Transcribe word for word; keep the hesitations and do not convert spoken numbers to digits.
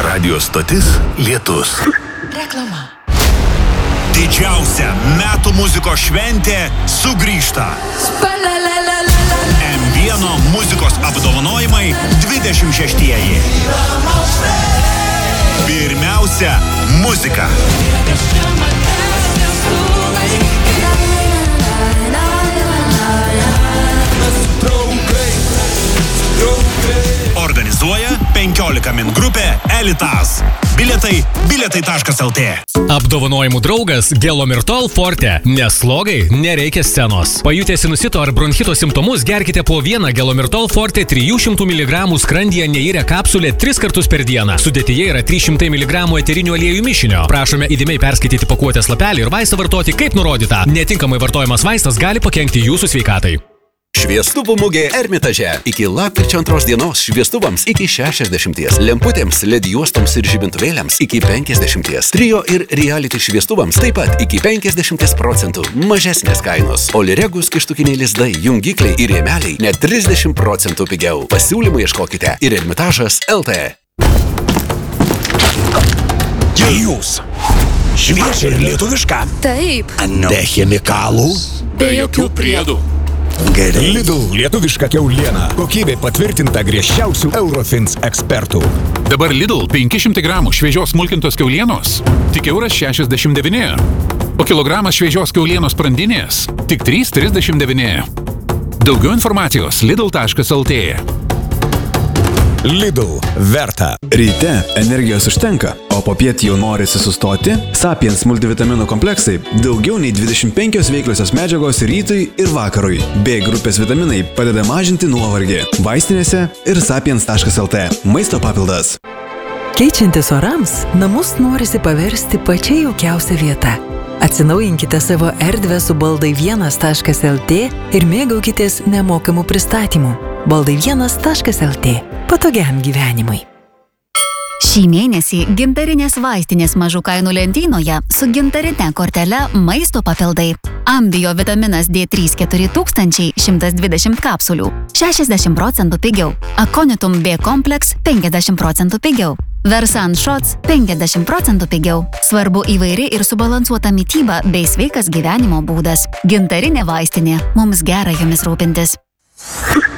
Radio stotis Lietus. Reklama. Didžiausia metų muzikos šventė sugrįžta. M vieno muzikos apdovanojimai dvidešimt šeštieji. Pirmiausia, muzika. Organizuoja penkiolika min grupė Elitas. Bilietai bilietai taškas el tė. Apdovanojimų draugas Gelomirtol Forte. Nes slogai nereikia scenos. Pajutę sinusito ar bronchito simptomus, gerkite po vieną Gelomirtol Forte trijų šimtų miligramų skrandyje neirę kapsulę tris kartus per dieną. Sudėtyje yra trys šimtai miligramų eterinių aliejų mišinio. Prašome įdėmiai perskaityti pakuotės lapelį ir vaistą vartoti kaip nurodyta. Netinkamai vartojamas vaistas gali pakenkti jūsų sveikatai. Šviestuvų mugė Ermitaže. Iki lapkričio antros dienos šviestuvams iki šešiasdešimties, lemputėms, led juostoms ir žibintuvėliams iki penkiasdešimties, trio ir reality šviestuvams taip pat iki penkiasdešimties procentų mažesnės kainos. Oliregus kištukiniai lizdai, jungikliai ir rėmeliai net trisdešimt procentų pigiau. Pasiūlymų ieškokite ir Ermitažas el tė. Jūs. Šviežia ir lietuviška. Taip. Be chemikalų. Be jokių priedų. Gerai. Lidl lietuviška kiauliena. Kokybė patvirtinta griežčiausių Eurofins ekspertų. Dabar Lidl penki šimtai gramų šviežios smulkintos kiaulienos tik euras šešiasdešimt devyni. O kilogramas šviežios kiaulienos sprandinės tik trys trisdešimt devyni. Daugiau informacijos lidl taškas el tė. Lidl verta. Ryte energijos užtenka, o popiet jau norisi sustoti? Sapiens multivitaminų kompleksai – daugiau nei dvidešimt penkios veikliosios medžiagos rytui ir vakarui. B grupės vitaminai padeda mažinti nuovargį. Vaistinėse ir sapiens taškas el tė. Maisto papildas. Keičiantis orams, namus norisi paversti pačia jaukiausia vieta. Atsinaujinkite savo erdvę su baldai vienas taškas el tė ir mėgaukitės nemokamų pristatymų. baldai vienas taškas el tė. Patogiam gyvenimui. Šį mėnesį gintarinės vaistinės mažų kainų lentynoje su gintarine kortele maisto papildai. Ambio vitaminas D trys keturi tūkstančiai šimtas dvidešimt kapsulių, šešiasdešimt procentų pigiau. Aconitum B kompleks penkiasdešimt procentų pigiau. Versan Shots penkiasdešimt procentų pigiau. Svarbu įvairi ir subalansuota mityba bei sveikas gyvenimo būdas. Gintarinė vaistinė. Mums gera jomis rūpintis.